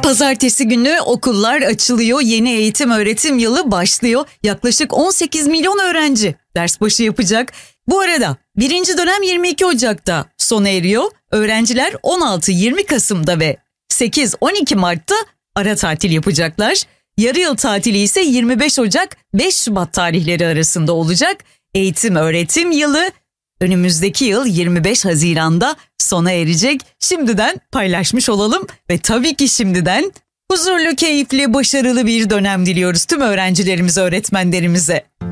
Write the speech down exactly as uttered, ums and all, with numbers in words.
Pazartesi günü okullar açılıyor, yeni eğitim öğretim yılı başlıyor. Yaklaşık on sekiz milyon öğrenci ders başı yapacak. Bu arada birinci dönem yirmi iki Ocak'ta sona eriyor. Öğrenciler on altı yirmi Kasım'da ve sekiz on iki Mart'ta ara tatil yapacaklar. Yarı yıl tatili ise yirmi beş Ocak beş Şubat tarihleri arasında olacak. Eğitim öğretim yılı önümüzdeki yıl yirmi beş Haziran'da sona erecek. Şimdiden paylaşmış olalım ve tabii ki şimdiden huzurlu, keyifli, başarılı bir dönem diliyoruz tüm öğrencilerimize, öğretmenlerimize.